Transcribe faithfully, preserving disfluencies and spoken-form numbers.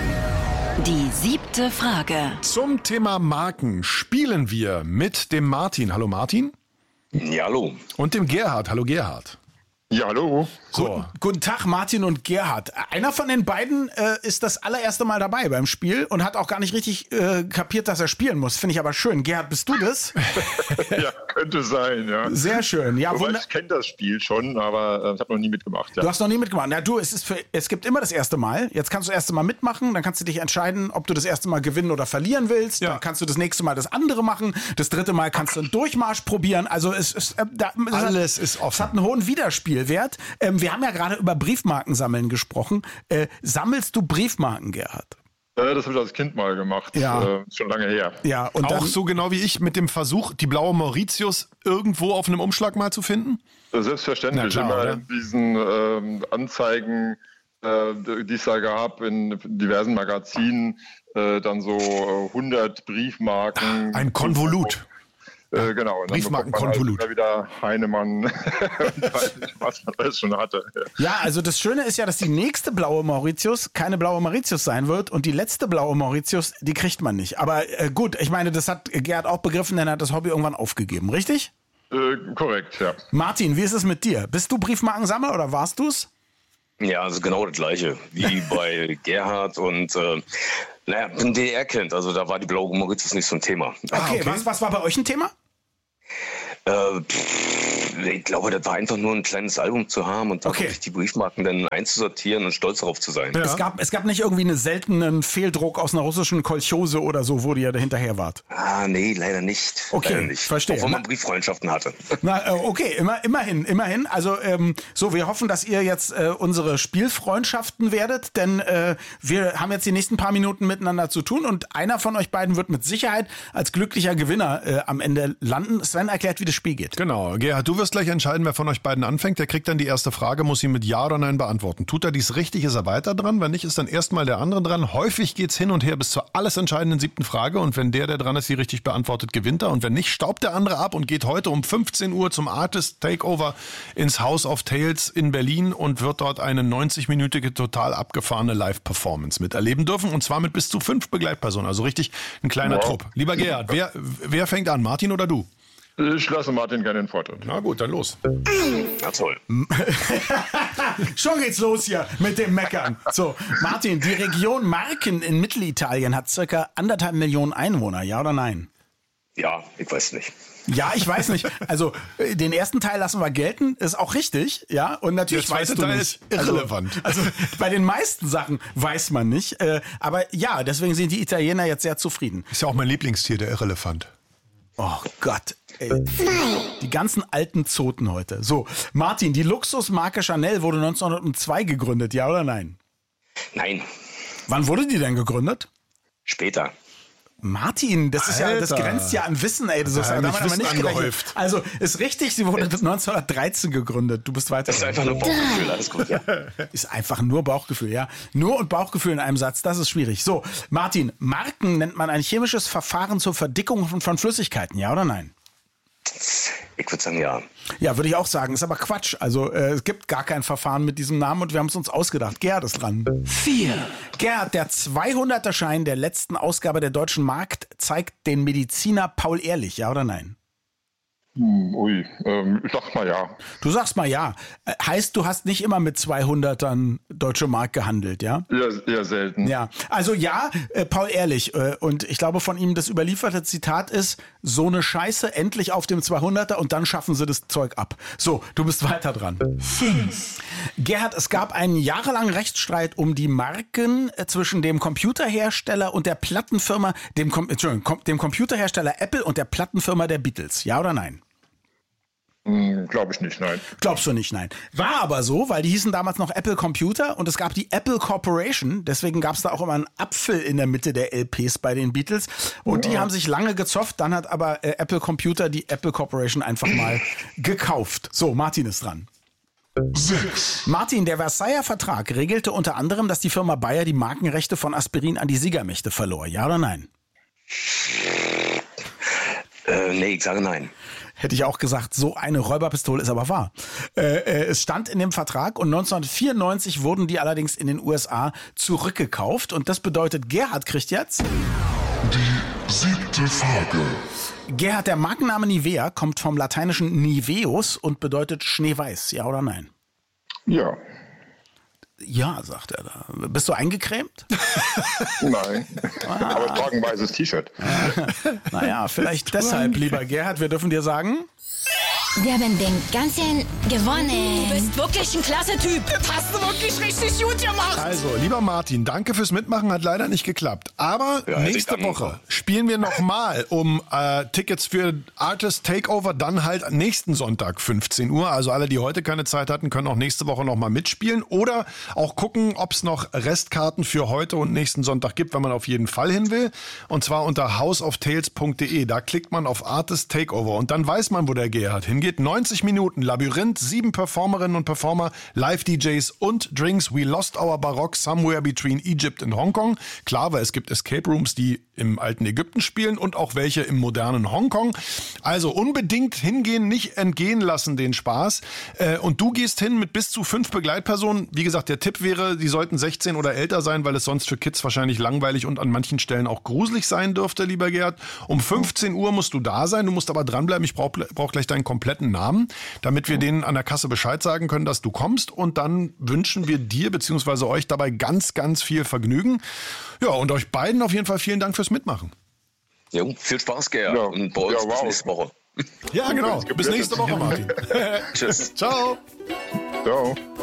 Die siebte Frage. Zum Thema Marken spielen wir mit dem Martin. Hallo Martin. Ja, hallo. Und dem Gerhard. Hallo Gerhard. Ja, hallo. So. Guten, guten Tag, Martin und Gerhard. Einer von den beiden äh, ist das allererste Mal dabei beim Spiel und hat auch gar nicht richtig äh, kapiert, dass er spielen muss. Finde ich aber schön. Gerhard, bist du das? Ja, könnte sein, ja. Sehr schön. Ja, Wobei, wunder- ich kenne das Spiel schon, aber äh, ich habe noch nie mitgemacht. Ja. Du hast noch nie mitgemacht. Ja, du, es, ist für, es gibt immer das erste Mal. Jetzt kannst du das erste Mal mitmachen. Dann kannst du dich entscheiden, ob du das erste Mal gewinnen oder verlieren willst. Ja. Dann kannst du das nächste Mal das andere machen. Das dritte Mal kannst du einen Durchmarsch probieren. Also es ist... Äh, da, es Alles hat, ist offen. Es hat einen hohen Wiederspielwert. Ähm, wir haben ja gerade über Briefmarkensammeln gesprochen. Äh, sammelst du Briefmarken, Gerhard? Äh, das habe ich als Kind mal gemacht. Ja. Äh, ist schon lange her. Ja, und Auch dann, so genau wie ich mit dem Versuch, die blaue Mauritius irgendwo auf einem Umschlag mal zu finden? Äh, Selbstverständlich. Na klar, immer oder? in diesen ähm, Anzeigen, äh, die es da gab, in diversen Magazinen, äh, dann so äh, hundert Briefmarken. Ein Konvolut. Äh, genau. Und dann Briefmarkenkonvolut. bekommt man halt wieder Heinemann und weiß nicht, was man alles schon hatte. ja, also das Schöne ist ja, dass die nächste blaue Mauritius keine blaue Mauritius sein wird und die letzte blaue Mauritius, die kriegt man nicht. Aber äh, gut, ich meine, das hat Gerhard auch begriffen, denn er hat das Hobby irgendwann aufgegeben, richtig? Äh, korrekt, ja. Martin, wie ist es mit dir? Bist du Briefmarkensammler oder warst du's? Ja, also genau das Gleiche wie bei Gerhard und äh, naja, ein D D R-Kind, also da war die blaue Mauritius nicht so ein Thema. Okay, okay. Was, was war bei euch ein Thema? Äh, pff, ich glaube, das war einfach nur ein kleines Album zu haben und dann Okay. wirklich die Briefmarken dann einzusortieren und stolz darauf zu sein. Ja. Es gab, es gab nicht irgendwie einen seltenen Fehldruck aus einer russischen Kolchose oder so, wo ihr da hinterher wart. Ah, nee, leider nicht. Okay, leider nicht. verstehe. Auch wenn man Na- Brieffreundschaften hatte. Na, äh, okay, immer, immerhin, immerhin. Also, ähm, so, wir hoffen, dass ihr jetzt äh, unsere Spielfreundschaften werdet, denn äh, wir haben jetzt die nächsten paar Minuten miteinander zu tun und einer von euch beiden wird mit Sicherheit als glücklicher Gewinner äh, am Ende landen. Sven erklärt, wie das Spiel geht. Genau. Gerhard, du wirst gleich entscheiden, wer von euch beiden anfängt. Der kriegt dann die erste Frage, muss sie mit Ja oder Nein beantworten. Tut er dies richtig, ist er weiter dran. Wenn nicht, ist dann erstmal der andere dran. Häufig geht's hin und her bis zur alles entscheidenden siebten Frage. Und wenn der, der dran ist, sie richtig beantwortet, gewinnt er. Und wenn nicht, staubt der andere ab und geht heute um fünfzehn Uhr zum Artist Takeover ins House of Tales in Berlin und wird dort eine neunzig-minütige total abgefahrene Live-Performance miterleben dürfen. Und zwar mit bis zu fünf Begleitpersonen. Also richtig ein kleiner Wow. Trupp. Lieber Gerhard, wer, wer fängt an? Martin oder du? Ich lasse Martin gerne den Vortritt. Na gut, dann los. Ja, toll. Schon geht's los hier mit dem Meckern. So, Martin, die Region Marken in Mittelitalien hat circa anderthalb Millionen Einwohner, ja oder nein? Ja, ich weiß nicht. Ja, ich weiß nicht. Also äh, den ersten Teil lassen wir gelten, ist auch richtig, ja. Und natürlich Der zweite weißt du Teil nicht. ist irrelevant. Also, also bei den meisten Sachen weiß man nicht. Äh, aber ja, deswegen sind die Italiener jetzt sehr zufrieden. Ist ja auch mein Lieblingstier, der Irrelefant. Oh Gott. Ey. Die ganzen alten Zoten heute. So, Martin, die Luxusmarke Chanel wurde neunzehnhundertzwei gegründet, ja oder nein? Nein, Wann wurde die denn gegründet? später. Martin, das ist ja, das Alter. grenzt ja an Wissen, ey. Das ist Da ja hab ich damit haben wir Wissen nicht gerechnet. angehäuft. Also, ist richtig, sie wurde neunzehnhundertdreizehn gegründet. Du bist weiter. Das ist einfach nur Bauchgefühl, alles gut. Ja. Ist einfach nur Bauchgefühl, ja. Nur und Bauchgefühl in einem Satz, das ist schwierig. So, Martin, Marken nennt man ein chemisches Verfahren zur Verdickung von, von Flüssigkeiten, ja oder nein? Ich würde sagen, ja. Ja, würde ich auch sagen. Ist aber Quatsch. Also, äh, es gibt gar kein Verfahren mit diesem Namen und wir haben es uns ausgedacht. Gerhard ist dran. vier, Gerhard, der zweihunderter Schein der letzten Ausgabe der Deutschen Markt zeigt den Mediziner Paul Ehrlich, ja oder nein? Hm, ui, ähm, ich sag mal ja. Du sagst mal ja. Äh, Heißt, du hast nicht immer mit zweihundertern Deutsche Mark gehandelt, ja? Eher, eher selten. Ja, also ja, äh, Paul Ehrlich. Äh, und ich glaube, von ihm das überlieferte Zitat ist, so eine Scheiße endlich auf dem zweihunderter und dann schaffen sie das Zeug ab. So, du bist weiter dran. fünf, Gerhard, es gab einen jahrelangen Rechtsstreit um die Marken äh, zwischen dem Computerhersteller und der Plattenfirma, dem, Com Entschuldigung, Com dem Computerhersteller Apple und der Plattenfirma der Beatles. Ja oder nein? Hm, glaube ich nicht, nein. Glaubst du nicht, nein. War aber so, weil die hießen damals noch Apple Computer und es gab die Apple Corporation, deswegen gab es da auch immer einen Apfel in der Mitte der L Ps bei den Beatles und die haben sich lange gezofft, dann hat aber äh, Apple Computer die Apple Corporation einfach mal gekauft. So, Martin ist dran. sechs, Martin, der Versailler Vertrag regelte unter anderem, dass die Firma Bayer die Markenrechte von Aspirin an die Siegermächte verlor. Ja oder nein? Äh, nee, ich sage nein. Hätte ich auch gesagt, so eine Räuberpistole ist aber wahr. Äh, äh, es stand in dem Vertrag und neunzehnhundertvierundneunzig wurden die allerdings in den U S A zurückgekauft. Und das bedeutet, Gerhard kriegt jetzt... Die siebte Frage. Gerhard, der Markenname Nivea kommt vom lateinischen Niveus und bedeutet Schneeweiß. Ja oder nein? Ja. Ja, sagt er da. Bist du eingecremt? Nein. Ah. Aber ich trage ein weißes T-Shirt. Naja, vielleicht deshalb, lieber Gerhard. Wir dürfen dir sagen... Wir haben den ganzen gewonnen. Du bist wirklich ein klasse Typ. Das hast du wirklich richtig gut gemacht. Also, lieber Martin, danke fürs Mitmachen, hat leider nicht geklappt. Aber Ja, nächste Woche spielen wir nochmal um äh, Tickets für Artist Takeover, dann halt nächsten Sonntag fünfzehn Uhr. Also alle, die heute keine Zeit hatten, können auch nächste Woche nochmal mitspielen oder auch gucken, ob es noch Restkarten für heute und nächsten Sonntag gibt, wenn man auf jeden Fall hin will. Und zwar unter house of tales punkt de. Da klickt man auf Artist Takeover und dann weiß man, wo der Gerhard hingeht. neunzig Minuten Labyrinth, sieben Performerinnen und Performer, Live-D Js und Drinks. We lost our Baroque somewhere between Egypt and Hongkong. Klar, weil es gibt Escape Rooms, die im alten Ägypten spielen und auch welche im modernen Hongkong. Also unbedingt hingehen, nicht entgehen lassen den Spaß. Äh, und du gehst hin mit bis zu fünf Begleitpersonen. Wie gesagt, der Tipp wäre, die sollten sechzehn oder älter sein, weil es sonst für Kids wahrscheinlich langweilig und an manchen Stellen auch gruselig sein dürfte, lieber Gerd. Um fünfzehn Uhr musst du da sein. Du musst aber dranbleiben. Ich brauche brauch gleich deinen kompletten Namen, damit wir denen an der Kasse Bescheid sagen können, dass du kommst. Und dann wünschen wir dir bzw. euch dabei ganz, ganz viel Vergnügen. Ja, und euch beiden auf jeden Fall vielen Dank fürs Mitmachen. Jo, viel Spaß, Gerhard. Ja. Und bei uns Ja, bis wow. nächste Woche. Ja, genau. Bis nächste Woche, Martin. Tschüss. Ciao. Ciao.